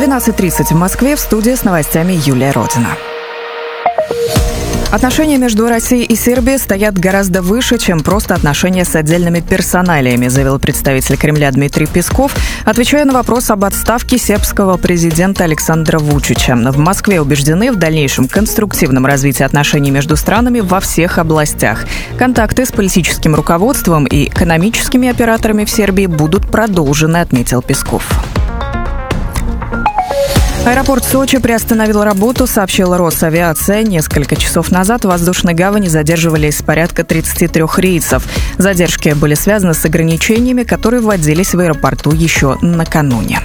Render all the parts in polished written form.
12:30 в Москве. В студии с новостями Юлия Родина. Отношения между Россией и Сербией стоят гораздо выше, чем просто отношения с отдельными персоналиями, заявил представитель Кремля Дмитрий Песков, отвечая на вопрос об отставке сербского президента Александра Вучича. В Москве убеждены в дальнейшем конструктивном развитии отношений между странами во всех областях. Контакты с политическим руководством и экономическими операторами в Сербии будут продолжены, отметил Песков. Аэропорт Сочи приостановил работу, сообщила Росавиация. Несколько часов назад в воздушной гавани задерживались порядка 33 рейсов. Задержки были связаны с ограничениями, которые вводились в аэропорту еще накануне.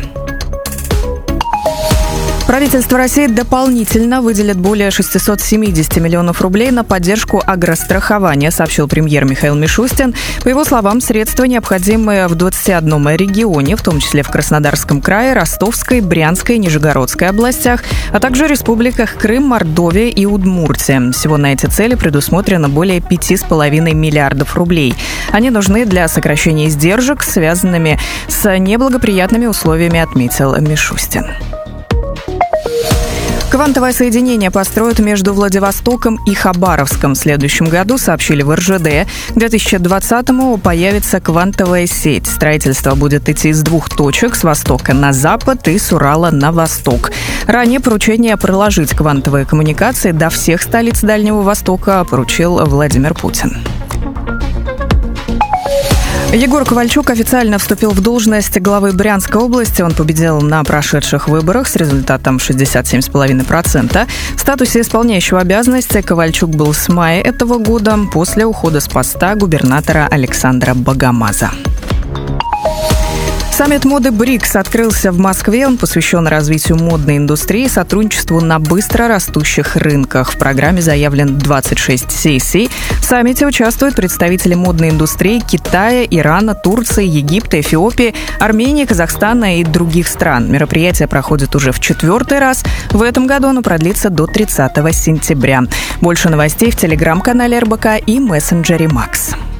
Правительство России дополнительно выделит более 670 миллионов рублей на поддержку агрострахования, сообщил премьер Михаил Мишустин. По его словам, средства необходимы в 21 регионе, в том числе в Краснодарском крае, Ростовской, Брянской, Нижегородской областях, а также республиках Крым, Мордовия и Удмуртия. Всего на эти цели предусмотрено более 5,5 миллиардов рублей. Они нужны для сокращения издержек, связанными с неблагоприятными условиями, отметил Мишустин. Квантовое соединение построят между Владивостоком и Хабаровском в следующем году, сообщили в РЖД. К 2020-му появится квантовая сеть. Строительство будет идти из двух точек: с востока на запад и с Урала на восток. Ранее поручение проложить квантовые коммуникации до всех столиц Дальнего Востока поручил Владимир Путин. Егор Ковальчук официально вступил в должность главы Брянской области. Он победил на прошедших выборах с результатом 67,5%. В статусе исполняющего обязанности Ковальчук был с мая этого года, после ухода с поста губернатора Александра Богомаза. Саммит моды БРИКС открылся в Москве. Он посвящен развитию модной индустрии и сотрудничеству на быстро растущих рынках. В программе заявлен 26 сессий. В саммите участвуют представители модной индустрии Китая, Ирана, Турции, Египта, Эфиопии, Армении, Казахстана и других стран. Мероприятие проходит уже в 4-й раз. В этом году оно продлится до 30 сентября. Больше новостей в телеграм-канале РБК и мессенджере Макс.